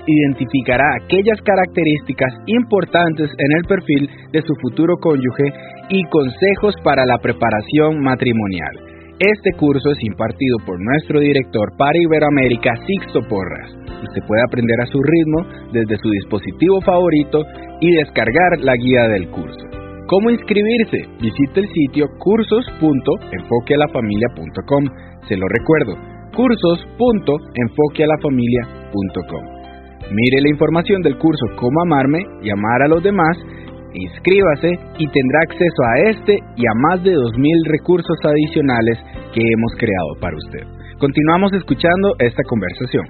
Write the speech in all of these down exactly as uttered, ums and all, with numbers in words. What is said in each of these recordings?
identificará aquellas características importantes en el perfil de su futuro cónyuge y consejos para la preparación matrimonial. Este curso es impartido por nuestro director para Iberoamérica, Sixto Porras. Usted puede aprender a su ritmo desde su dispositivo favorito y descargar la guía del curso. ¿Cómo inscribirse? Visite el sitio cursos punto enfoque a la familia punto com. Se lo recuerdo, cursos punto enfoque a la familia punto com. Mire la información del curso Cómo amarme y amar a los demás, inscríbase y tendrá acceso a este y a más de dos mil recursos adicionales que hemos creado para usted. Continuamos escuchando esta conversación.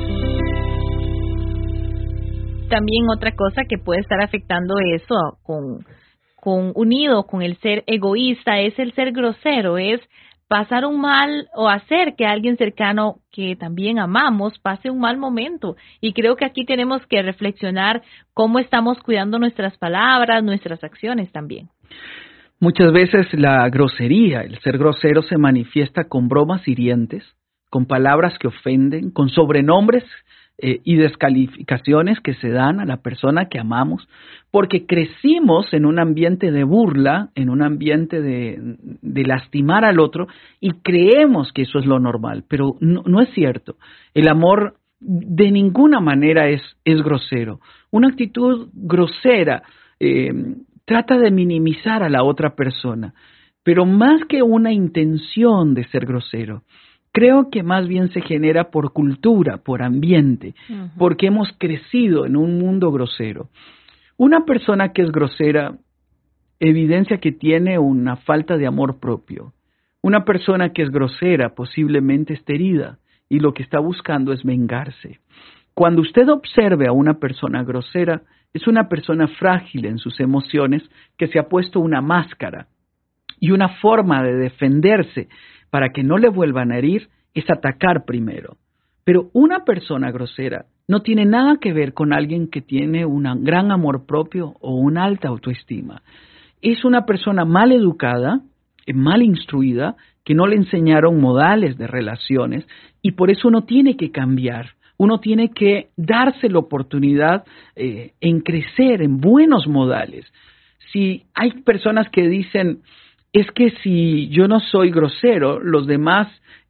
También otra cosa que puede estar afectando eso, con, con unido con el ser egoísta, es el ser grosero, es pasar un mal o hacer que alguien cercano que también amamos pase un mal momento. Y creo que aquí tenemos que reflexionar cómo estamos cuidando nuestras palabras, nuestras acciones también. Muchas veces la grosería, el ser grosero, se manifiesta con bromas hirientes, con palabras que ofenden, con sobrenombres eh, y descalificaciones que se dan a la persona que amamos, porque crecimos en un ambiente de burla, en un ambiente de, de lastimar al otro, y creemos que eso es lo normal, pero no, no es cierto. El amor de ninguna manera es, es grosero. Una actitud grosera eh, trata de minimizar a la otra persona, pero más que una intención de ser grosero, creo que más bien se genera por cultura, por ambiente, uh-huh. porque hemos crecido en un mundo grosero. Una persona que es grosera evidencia que tiene una falta de amor propio. Una persona que es grosera posiblemente está herida y lo que está buscando es vengarse. Cuando usted observe a una persona grosera, es una persona frágil en sus emociones que se ha puesto una máscara, y una forma de defenderse para que no le vuelvan a herir es atacar primero. Pero una persona grosera no tiene nada que ver con alguien que tiene un gran amor propio o una alta autoestima. Es una persona mal educada, mal instruida, que no le enseñaron modales de relaciones, y por eso uno tiene que cambiar. Uno tiene que darse la oportunidad eh, en crecer en buenos modales. Si hay personas que dicen, es que si yo no soy grosero, los demás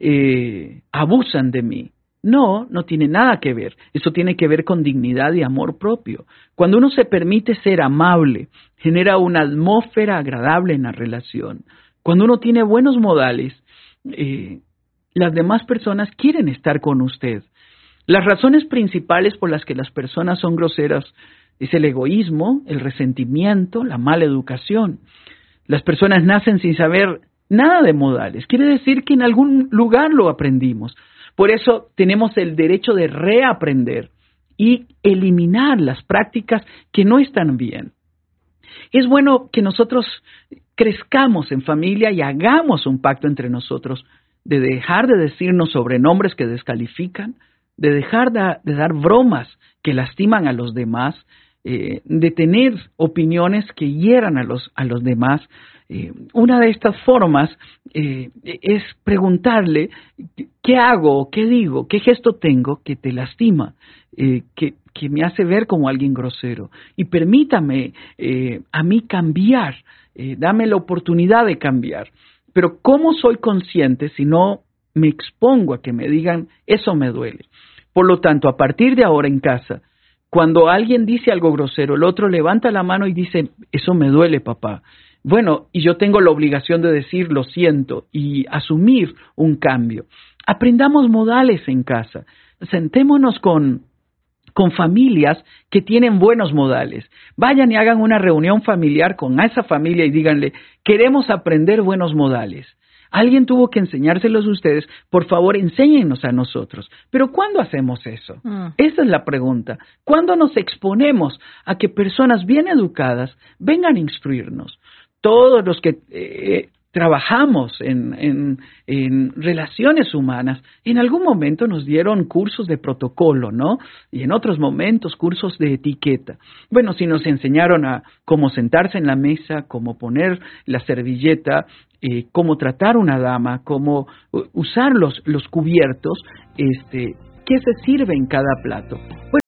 eh, abusan de mí. No, no tiene nada que ver. Eso tiene que ver con dignidad y amor propio. Cuando uno se permite ser amable, genera una atmósfera agradable en la relación. Cuando uno tiene buenos modales, eh, las demás personas quieren estar con usted. Las razones principales por las que las personas son groseras es el egoísmo, el resentimiento, la mala educación. Las personas nacen sin saber nada de modales. Quiere decir que en algún lugar lo aprendimos. Por eso tenemos el derecho de reaprender y eliminar las prácticas que no están bien. Es bueno que nosotros crezcamos en familia y hagamos un pacto entre nosotros de dejar de decirnos sobrenombres que descalifican, de dejar de, de dar bromas que lastiman a los demás, eh, de tener opiniones que hieran a los, a los demás. Eh, una de estas formas eh, es preguntarle qué hago, qué digo, qué gesto tengo que te lastima, eh, que, que me hace ver como alguien grosero. Y permítame eh, a mí cambiar, eh, dame la oportunidad de cambiar. Pero ¿cómo soy consciente si no me expongo a que me digan eso me duele? Por lo tanto, a partir de ahora en casa, cuando alguien dice algo grosero, el otro levanta la mano y dice, eso me duele, papá. Bueno, y yo tengo la obligación de decir, lo siento, y asumir un cambio. Aprendamos modales en casa. Sentémonos con, con familias que tienen buenos modales. Vayan y hagan una reunión familiar con esa familia y díganle, queremos aprender buenos modales. Alguien tuvo que enseñárselos a ustedes, por favor, enséñenos a nosotros. Pero ¿cuándo hacemos eso? Mm. Esa es la pregunta. ¿Cuándo nos exponemos a que personas bien educadas vengan a instruirnos? Todos los que eh, trabajamos en, en, en relaciones humanas, en algún momento nos dieron cursos de protocolo, ¿no? Y en otros momentos cursos de etiqueta. Bueno, si nos enseñaron a cómo sentarse en la mesa, cómo poner la servilleta, eh, cómo tratar una dama, cómo usar los, los cubiertos, este, qué se sirve en cada plato. Bueno,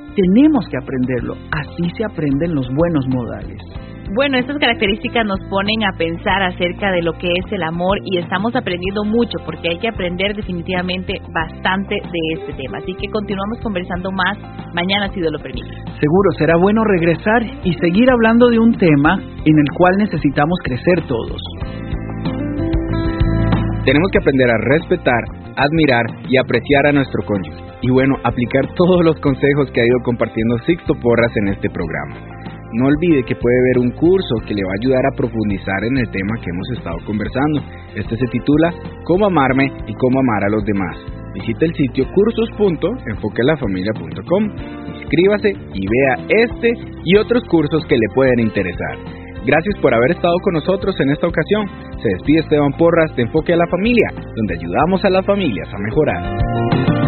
tenemos que aprenderlo. Así se aprenden los buenos modales. Bueno, estas características nos ponen a pensar acerca de lo que es el amor y estamos aprendiendo mucho porque hay que aprender definitivamente bastante de este tema. Así que continuamos conversando más mañana si Dios lo permite. Seguro, será bueno regresar y seguir hablando de un tema en el cual necesitamos crecer todos. Tenemos que aprender a respetar, admirar y apreciar a nuestro cónyuge. Y bueno, aplicar todos los consejos que ha ido compartiendo Sixto Porras en este programa. No olvide que puede ver un curso que le va a ayudar a profundizar en el tema que hemos estado conversando. Este se titula Cómo amarme y cómo amar a los demás. Visite el sitio cursos punto enfoque la familia punto com, inscríbase y vea este y otros cursos que le pueden interesar. Gracias por haber estado con nosotros en esta ocasión. Se despide Esteban Porras de Enfoque a la Familia, donde ayudamos a las familias a mejorar.